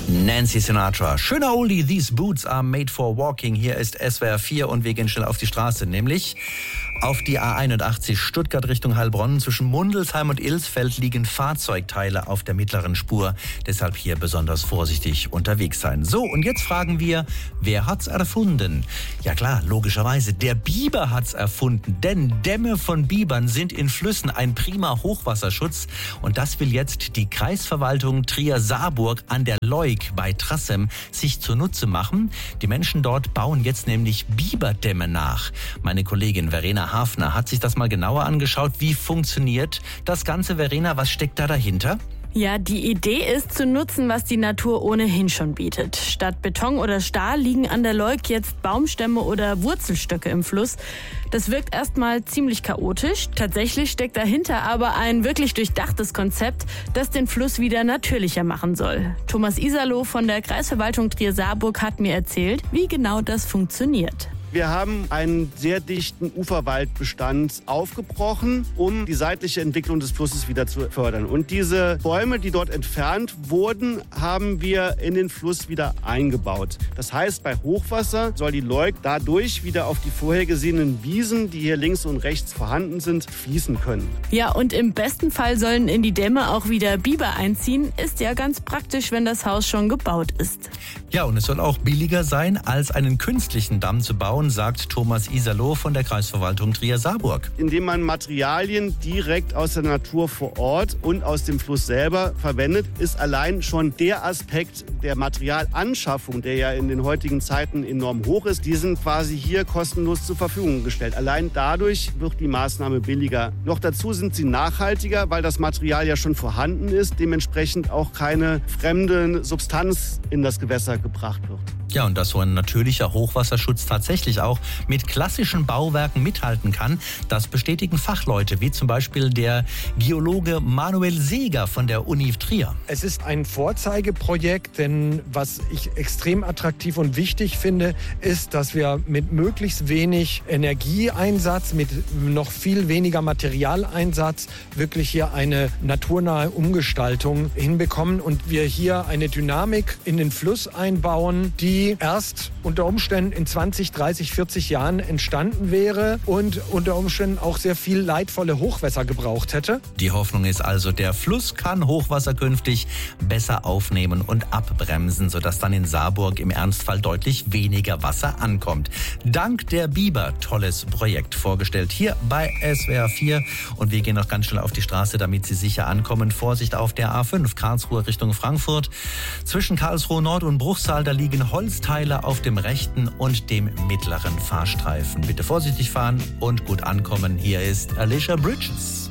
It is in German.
Nancy Sinatra. Schöner Oldie, these boots are made for walking. Hier ist SWR 4 und wir gehen schnell auf die Straße, nämlich auf die A81 Stuttgart Richtung Heilbronn. Zwischen Mundelsheim und Ilsfeld liegen Fahrzeugteile auf der mittleren Spur. Deshalb hier besonders vorsichtig unterwegs sein. So, und jetzt fragen wir, wer hat's erfunden? Ja klar, logischerweise, der Biber hat's erfunden. Denn Dämme von Bibern sind in Flüssen ein prima Hochwasserschutz. Und das will jetzt die Kreisverwaltung Trier-Saarburg an der Leuk bei Trassem sich zunutze machen. Die Menschen dort bauen jetzt nämlich Biberdämme nach. Meine Kollegin Verena Hafner hat sich das mal genauer angeschaut. Wie funktioniert das Ganze, Verena? Was steckt da dahinter? Ja, die Idee ist zu nutzen, was die Natur ohnehin schon bietet. Statt Beton oder Stahl liegen an der Leuk jetzt Baumstämme oder Wurzelstöcke im Fluss. Das wirkt erstmal ziemlich chaotisch. Tatsächlich steckt dahinter aber ein wirklich durchdachtes Konzept, das den Fluss wieder natürlicher machen soll. Thomas Iserloh von der Kreisverwaltung Trier-Saarburg hat mir erzählt, wie genau das funktioniert. Wir haben einen sehr dichten Uferwaldbestand aufgebrochen, um die seitliche Entwicklung des Flusses wieder zu fördern. Und diese Bäume, die dort entfernt wurden, haben wir in den Fluss wieder eingebaut. Das heißt, bei Hochwasser soll die Leuk dadurch wieder auf die vorher gesehenen Wiesen, die hier links und rechts vorhanden sind, fließen können. Ja, und im besten Fall sollen in die Dämme auch wieder Biber einziehen. Ist ja ganz praktisch, wenn das Haus schon gebaut ist. Ja, und es soll auch billiger sein, als einen künstlichen Damm zu bauen, sagt Thomas Iserloh von der Kreisverwaltung Trier-Saarburg. Indem man Materialien direkt aus der Natur vor Ort und aus dem Fluss selber verwendet, ist allein schon der Aspekt der Materialanschaffung, der ja in den heutigen Zeiten enorm hoch ist, die sind quasi hier kostenlos zur Verfügung gestellt. Allein dadurch wird die Maßnahme billiger. Noch dazu sind sie nachhaltiger, weil das Material ja schon vorhanden ist, dementsprechend auch keine fremde Substanz in das Gewässer gebracht wird. Ja, und dass so ein natürlicher Hochwasserschutz tatsächlich auch mit klassischen Bauwerken mithalten kann, das bestätigen Fachleute, wie zum Beispiel der Geologe Manuel Seeger von der Uni Trier. Es ist ein Vorzeigeprojekt, denn was ich extrem attraktiv und wichtig finde, ist, dass wir mit möglichst wenig Energieeinsatz, mit noch viel weniger Materialeinsatz wirklich hier eine naturnahe Umgestaltung hinbekommen und wir hier eine Dynamik in den Fluss einbauen, die erst unter Umständen in 20, 30, 40 Jahren entstanden wäre und unter Umständen auch sehr viel leidvolle Hochwässer gebraucht hätte. Die Hoffnung ist also, der Fluss kann Hochwasser künftig besser aufnehmen und abbremsen, sodass dann in Saarburg im Ernstfall deutlich weniger Wasser ankommt. Dank der Biber, tolles Projekt vorgestellt hier bei SWR 4. Und wir gehen noch ganz schnell auf die Straße, damit Sie sicher ankommen. Vorsicht auf der A5, Karlsruhe Richtung Frankfurt. Zwischen Karlsruhe Nord und Bruchsal, da liegen Holzteile auf dem rechten und dem mittleren Fahrstreifen. Bitte vorsichtig fahren und gut ankommen. Hier ist Alicia Bridges.